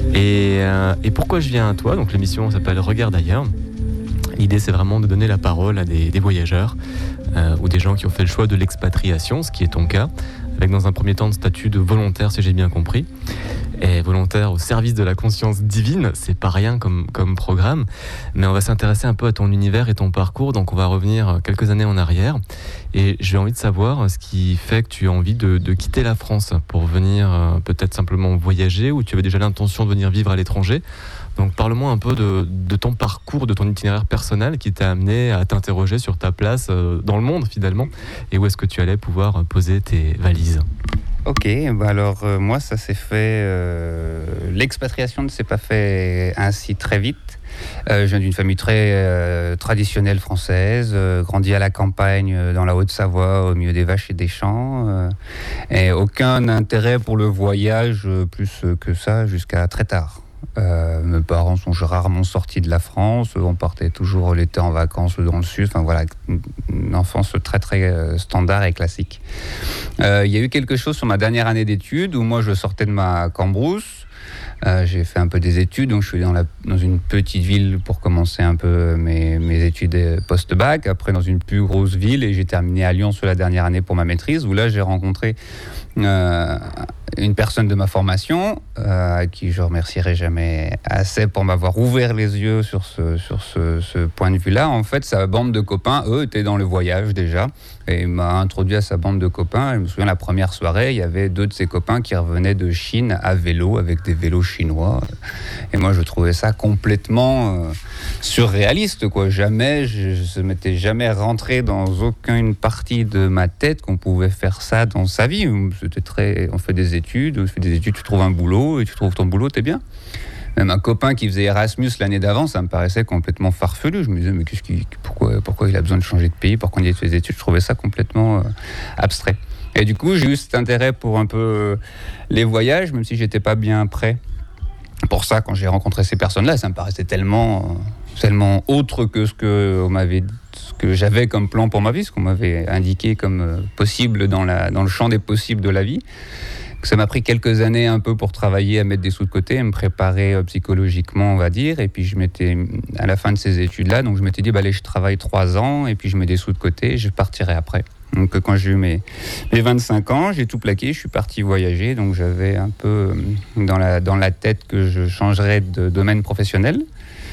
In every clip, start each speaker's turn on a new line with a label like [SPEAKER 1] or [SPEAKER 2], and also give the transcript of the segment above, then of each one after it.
[SPEAKER 1] Et pourquoi je viens à toi? Donc l'émission s'appelle Regarde ailleurs. L'idée, c'est vraiment de donner la parole à des voyageurs ou des gens qui ont fait le choix de l'expatriation, ce qui est ton cas, avec dans un premier temps le statut de volontaire, si j'ai bien compris. Et volontaire au service de la conscience divine, c'est pas rien comme programme, mais on va s'intéresser un peu à ton univers et ton parcours, donc on va revenir quelques années en arrière. Et j'ai envie de savoir ce qui fait que tu as envie de quitter la France pour venir peut-être simplement voyager, ou tu avais déjà l'intention de venir vivre à l'étranger. Donc parle-moi un peu de ton parcours, de ton itinéraire personnel qui t'a amené à t'interroger sur ta place dans le monde finalement, et où est-ce que tu allais pouvoir poser tes valises.
[SPEAKER 2] Ok, alors moi ça s'est fait, l'expatriation ne s'est pas fait ainsi très vite. Je viens d'une famille très traditionnelle française, grandi à la campagne dans la Haute-Savoie, au milieu des vaches et des champs, et aucun intérêt pour le voyage plus que ça jusqu'à très tard. Mes parents sont rarement sortis de la France, on partait toujours l'été en vacances dans le sud, enfin voilà, une enfance très très standard et classique. Il y a eu quelque chose sur ma dernière année d'études où moi je sortais de ma cambrousse. J'ai fait un peu des études, donc je suis dans une petite ville pour commencer un peu mes études post-bac, après dans une plus grosse ville, et j'ai terminé à Lyon sur la dernière année pour ma maîtrise, où là j'ai rencontré une personne de ma formation, à qui je remercierai jamais assez pour m'avoir ouvert les yeux sur ce point de vue-là. En fait, sa bande de copains, eux, étaient dans le voyage déjà, et il m'a introduit à sa bande de copains. Je me souviens, la première soirée, il y avait 2 de ses copains qui revenaient de Chine à vélo, avec des vélos chinois. Et moi, je trouvais ça complètement surréaliste, quoi. Jamais, je ne m'étais jamais rentré dans aucune partie de ma tête qu'on pouvait faire ça dans sa vie. On fait des études, tu trouves un boulot, et tu trouves ton boulot, t'es bien. Même un copain qui faisait Erasmus l'année d'avant, ça me paraissait complètement farfelu. Je me disais, mais pourquoi il a besoin de changer de pays pour qu'on y ait fait des études? Je trouvais ça complètement abstrait. Et du coup, j'ai eu cet intérêt pour un peu les voyages, même si j'étais pas bien prêt pour ça. Quand j'ai rencontré ces personnes-là, ça me paraissait tellement autre que ce que j'avais comme plan pour ma vie, ce qu'on m'avait indiqué comme possible dans le champ des possibles de la vie. Ça m'a pris quelques années un peu pour travailler, à mettre des sous de côté, à me préparer psychologiquement, on va dire. Et puis à la fin de ces études-là, donc je m'étais dit, allez, je travaille 3 ans, et puis je mets des sous de côté, et je partirai après. Donc quand j'ai eu mes 25 ans, j'ai tout plaqué, je suis parti voyager. Donc j'avais un peu dans la tête que je changerais de domaine professionnel.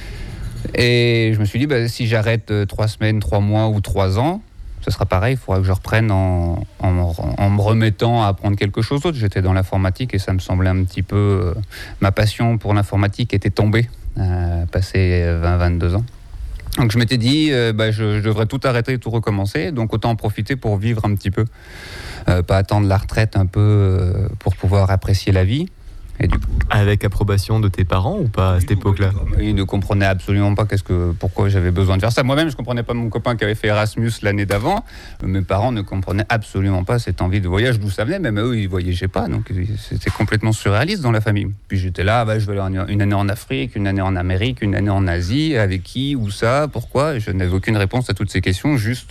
[SPEAKER 2] Et je me suis dit, si j'arrête 3 semaines, 3 mois ou 3 ans, ce sera pareil, il faudra que je reprenne en me remettant à apprendre quelque chose d'autre. J'étais dans l'informatique et ça me semblait un petit peu... ma passion pour l'informatique était tombée, passé 20-22 ans. Donc je m'étais dit, je devrais tout arrêter et tout recommencer, donc autant en profiter pour vivre un petit peu. Pas attendre la retraite un peu pour pouvoir apprécier la vie. Et du coup,
[SPEAKER 1] avec approbation de tes parents ou pas à cette époque-là?
[SPEAKER 2] Ils ne comprenaient absolument pas pourquoi j'avais besoin de faire ça. Moi-même, je ne comprenais pas mon copain qui avait fait Erasmus l'année d'avant. Mes parents ne comprenaient absolument pas cette envie de voyage, d'où ça venait. Même eux, ils ne voyageaient pas. Donc, c'était complètement surréaliste dans la famille. Puis j'étais là, je vais aller une année en Afrique, une année en Amérique, une année en Asie. Avec qui, où ça, pourquoi? Et je n'avais aucune réponse à toutes ces questions. Juste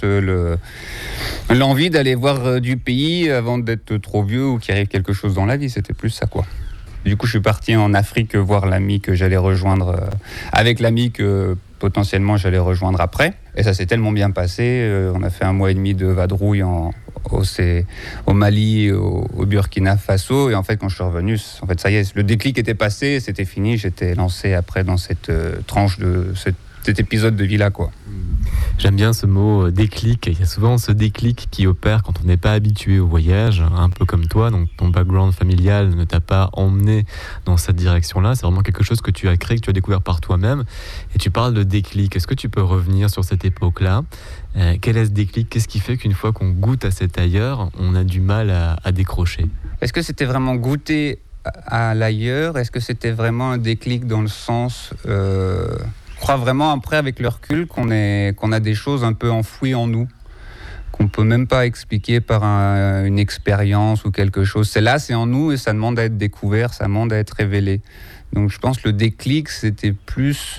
[SPEAKER 2] l'envie d'aller voir du pays avant d'être trop vieux ou qu'il arrive quelque chose dans la vie. C'était plus ça, quoi. Du coup, je suis parti en Afrique voir l'ami que j'allais rejoindre, avec l'ami que potentiellement j'allais rejoindre après. Et ça s'est tellement bien passé. On a fait 1 mois et demi de vadrouille au Mali, au Burkina Faso. Et en fait, quand je suis revenu, ça y est, le déclic était passé, c'était fini. J'étais lancé après dans cette tranche de cet épisode de vie-là, quoi.
[SPEAKER 1] J'aime bien ce mot déclic. Il y a souvent ce déclic qui opère quand on n'est pas habitué au voyage, un peu comme toi. Donc ton background familial ne t'a pas emmené dans cette direction-là. C'est vraiment quelque chose que tu as créé, que tu as découvert par toi-même. Et tu parles de déclic. Est-ce que tu peux revenir sur cette époque-là? Quel est ce déclic? Qu'est-ce qui fait qu'une fois qu'on goûte à cet ailleurs, on a du mal à décrocher?
[SPEAKER 2] Est-ce que c'était vraiment goûter à l'ailleurs? Est-ce que c'était vraiment un déclic dans le sens... Je crois vraiment après, avec le recul, qu'on a des choses un peu enfouies en nous, qu'on ne peut même pas expliquer par une expérience ou quelque chose. C'est en nous et ça demande à être découvert, ça demande à être révélé. Donc je pense que le déclic, c'était plus...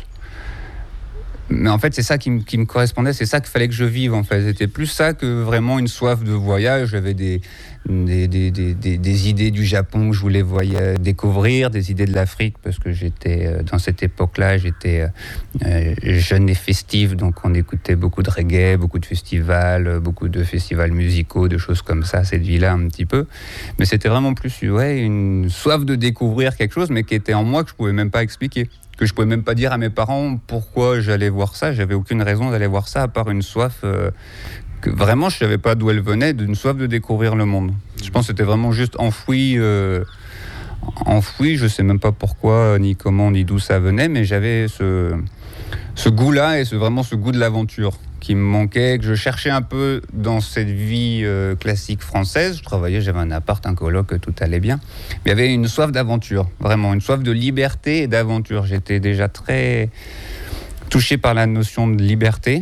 [SPEAKER 2] Mais en fait, c'est ça qui me correspondait, c'est ça qu'il fallait que je vive, en fait. C'était plus ça que vraiment une soif de voyage. J'avais des idées du Japon que je voulais découvrir, des idées de l'Afrique, parce que j'étais, dans cette époque-là, j'étais jeune et festif, donc on écoutait beaucoup de reggae, beaucoup de festivals musicaux, de choses comme ça, cette vie-là un petit peu. Mais c'était vraiment plus une soif de découvrir quelque chose, mais qui était en moi que je pouvais même pas expliquer. Que je pouvais même pas dire à mes parents pourquoi j'allais voir ça. J'avais aucune raison d'aller voir ça, à part une soif que vraiment je savais pas d'où elle venait, d'une soif de découvrir le monde. Je pense que c'était vraiment juste enfoui, je sais même pas pourquoi, ni comment, ni d'où ça venait, mais j'avais ce goût-là et vraiment ce goût de l'aventure qui me manquait, que je cherchais un peu dans cette vie classique française. Je travaillais, j'avais un appart, un coloc, tout allait bien. Mais il y avait une soif d'aventure, vraiment, une soif de liberté et d'aventure. J'étais déjà très touché par la notion de liberté.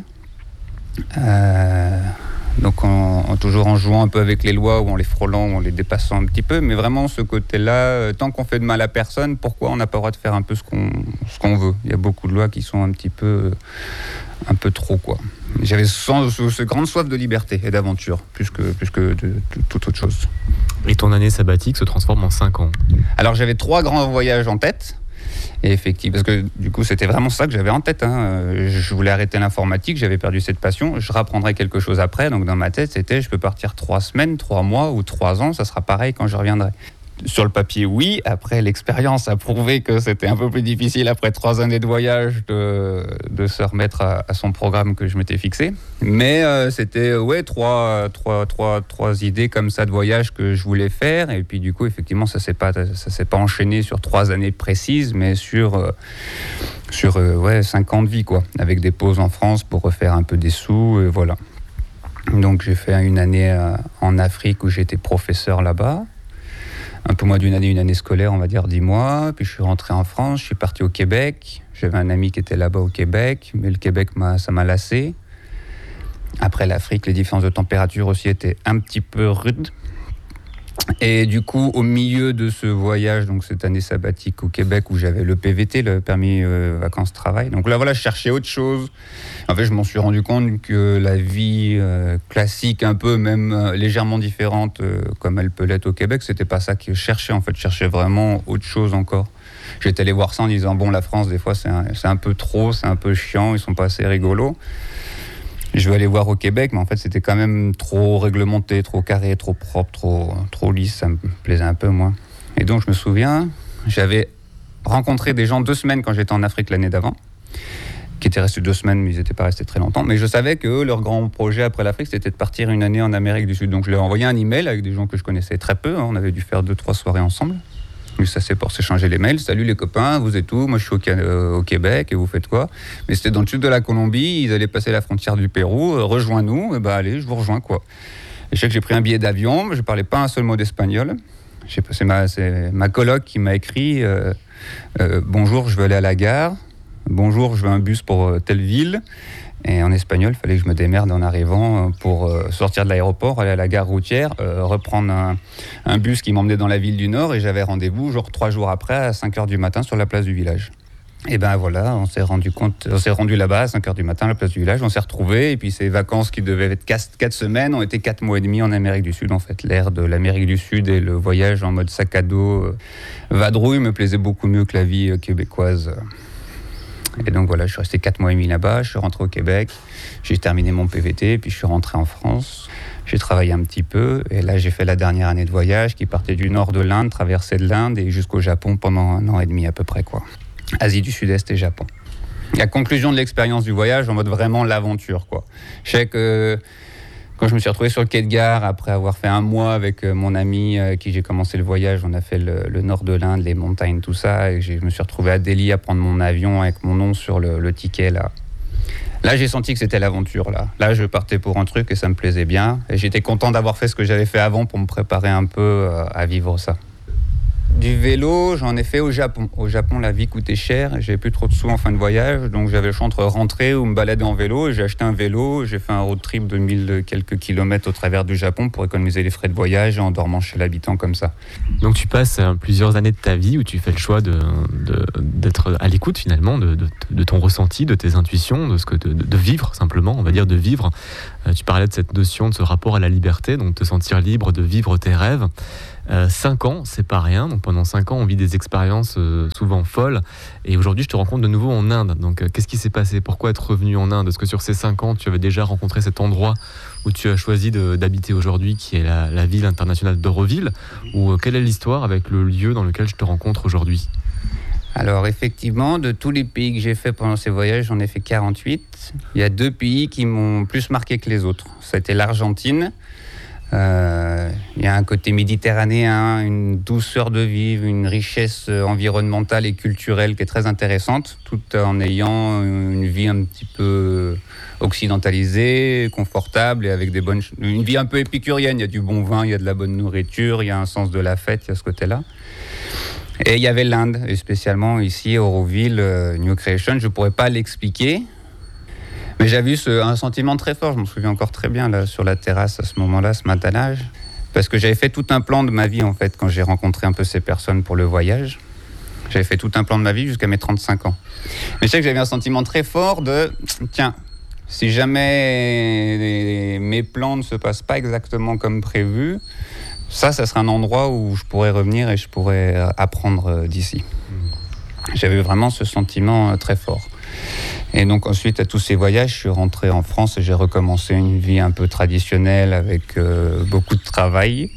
[SPEAKER 2] Donc toujours en jouant un peu avec les lois, ou en les frôlant, ou en les dépassant un petit peu, mais vraiment ce côté-là, tant qu'on fait de mal à personne, pourquoi on n'a pas le droit de faire un peu ce qu'on veut? Il y a beaucoup de lois qui sont un peu trop, quoi. J'avais ce grande soif de liberté et d'aventure, plus que de toute autre chose.
[SPEAKER 1] Et ton année sabbatique se transforme en 5 ans.
[SPEAKER 2] Alors j'avais 3 grands voyages en tête. Et effectivement, parce que du coup c'était vraiment ça que j'avais en tête, Je voulais arrêter l'informatique, j'avais perdu cette passion, je rapprendrai quelque chose après, donc dans ma tête c'était je peux partir 3 semaines, 3 mois ou 3 ans, ça sera pareil quand je reviendrai. Sur le papier, oui. Après, l'expérience a prouvé que c'était un peu plus difficile après 3 années de voyage de se remettre à son programme que je m'étais fixé. Mais c'était trois idées comme ça de voyage que je voulais faire. Et puis du coup, effectivement, ça s'est pas enchaîné sur 3 années précises, mais sur 5 ans de vie, quoi, avec des pauses en France pour refaire un peu des sous, et voilà. Donc j'ai fait une année en Afrique où j'étais professeur là-bas. Un peu moins d'une année, une année scolaire, on va dire 10 mois. Puis je suis rentré en France, je suis parti au Québec. J'avais un ami qui était là-bas au Québec, mais le Québec, ça m'a lassé. Après l'Afrique, les différences de température aussi étaient un petit peu rudes. Et du coup, au milieu de ce voyage, donc cette année sabbatique au Québec, où j'avais le PVT, le permis vacances-travail. Donc là, voilà, je cherchais autre chose. En fait, je m'en suis rendu compte que la vie classique, un peu même légèrement différente, comme elle peut l'être au Québec, c'était pas ça que je cherchais. En fait, je cherchais vraiment autre chose encore. J'étais allé voir ça en disant, bon, la France, des fois, c'est un peu trop, c'est un peu chiant, ils sont pas assez rigolos. Je vais aller voir au Québec, mais en fait, c'était quand même trop réglementé, trop carré, trop propre, trop lisse. Ça me plaisait un peu, moi. Et donc, je me souviens, j'avais rencontré des gens 2 semaines quand j'étais en Afrique l'année d'avant, qui étaient restés 2 semaines, mais ils n'étaient pas restés très longtemps. Mais je savais que leur grand projet après l'Afrique, c'était de partir une année en Amérique du Sud. Donc, je leur ai envoyé un email avec des gens que je connaissais très peu. On avait dû faire 2-3 soirées ensemble. Mais ça, c'est pour s'échanger les mails. Salut les copains, vous êtes où? Moi, je suis au Québec et vous faites quoi? Mais c'était dans le sud de la Colombie. Ils allaient passer la frontière du Pérou. Rejoins-nous. Et ben allez, je vous rejoins, quoi. Et je sais que j'ai pris un billet d'avion. Je parlais pas un seul mot d'espagnol. C'est ma coloc qui m'a écrit bonjour, je veux aller à la gare. Bonjour, je veux un bus pour telle ville. Et en espagnol, il fallait que je me démerde en arrivant pour sortir de l'aéroport, aller à la gare routière, reprendre un bus qui m'emmenait dans la ville du Nord. Et j'avais rendez-vous, 3 jours après, à 5h du matin, sur la place du village. Et ben voilà, on s'est rendu là-bas à 5h du matin, à la place du village. On s'est retrouvés. Et puis ces vacances qui devaient être 4 semaines ont été 4 mois et demi en Amérique du Sud, en fait. L'ère de l'Amérique du Sud et le voyage en mode sac à dos, vadrouille, me plaisait beaucoup mieux que la vie québécoise. Et donc voilà, je suis resté 4 mois et demi là-bas, je suis rentré au Québec, j'ai terminé mon PVT, puis je suis rentré en France. J'ai travaillé un petit peu, et là j'ai fait la dernière année de voyage qui partait du nord de l'Inde, traversée de l'Inde, et jusqu'au Japon pendant 1 an et demi à peu près, quoi. Asie du Sud-Est et Japon. La conclusion de l'expérience du voyage, en mode vraiment l'aventure, quoi. Je sais que quand je me suis retrouvé sur le quai de gare, après avoir fait 1 mois avec mon ami avec qui j'ai commencé le voyage, on a fait le nord de l'Inde, les montagnes, tout ça, et je me suis retrouvé à Delhi à prendre mon avion avec mon nom sur le ticket, là. Là, j'ai senti que c'était l'aventure, là. Là, je partais pour un truc et ça me plaisait bien. Et j'étais content d'avoir fait ce que j'avais fait avant pour me préparer un peu à vivre ça. Du vélo, j'en ai fait au Japon. Au Japon, la vie coûtait cher. J'avais plus trop de sous en fin de voyage. Donc, j'avais le choix entre rentrer ou me balader en vélo. J'ai acheté un vélo. J'ai fait un road trip de 1000 quelques kilomètres au travers du Japon pour économiser les frais de voyage en dormant chez l'habitant comme ça.
[SPEAKER 1] Donc tu passes plusieurs années de ta vie où tu fais le choix d'être à l'écoute finalement de ton ressenti, de tes intuitions, de vivre simplement, on va dire de vivre. Tu parlais de cette notion, de ce rapport à la liberté, donc te sentir libre de vivre tes rêves. 5 ans, c'est pas rien. Donc pendant 5 ans, on vit des expériences souvent folles. Et aujourd'hui, je te rencontre de nouveau en Inde. Donc qu'est-ce qui s'est passé? Pourquoi être revenu en Inde? Est-ce que sur ces 5 ans, tu avais déjà rencontré cet endroit où tu as choisi d'habiter aujourd'hui, qui est la ville internationale d'Auroville? Ou quelle est l'histoire avec le lieu dans lequel je te rencontre aujourd'hui?
[SPEAKER 2] Alors effectivement, de tous les pays que j'ai fait pendant ces voyages, j'en ai fait 48. Il y a 2 pays qui m'ont plus marqué que les autres. C'était l'Argentine. Il y a un côté méditerranéen, une douceur de vivre, une richesse environnementale et culturelle qui est très intéressante, tout en ayant une vie un petit peu occidentalisée, confortable et avec une vie un peu épicurienne. Il y a du bon vin, il y a de la bonne nourriture, il y a un sens de la fête, il y a ce côté-là. Et il y avait l'Inde, et spécialement ici, Auroville, New Creation. Je ne pourrais pas l'expliquer, mais j'avais eu un sentiment très fort. Je me souviens encore très bien là, sur la terrasse à ce moment-là, ce matin-là, parce que j'avais fait tout un plan de ma vie en fait quand j'ai rencontré un peu ces personnes pour le voyage. J'avais fait tout un plan de ma vie jusqu'à mes 35 ans. Mais je sais que j'avais un sentiment très fort de tiens, si jamais mes plans ne se passent pas exactement comme prévu, ça sera un endroit où je pourrais revenir et je pourrais apprendre d'ici. J'avais vraiment ce sentiment très fort. Et donc ensuite, à tous ces voyages, je suis rentré en France et j'ai recommencé une vie un peu traditionnelle avec beaucoup de travail.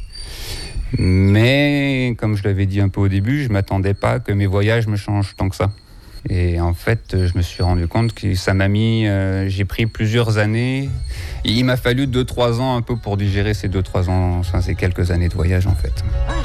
[SPEAKER 2] Mais comme je l'avais dit un peu au début, je ne m'attendais pas que mes voyages me changent tant que ça. Et en fait, je me suis rendu compte que ça m'a mis... j'ai pris plusieurs années. Il m'a fallu 2-3 ans un peu pour digérer ces 2-3 ans, enfin, ces quelques années de voyage en fait.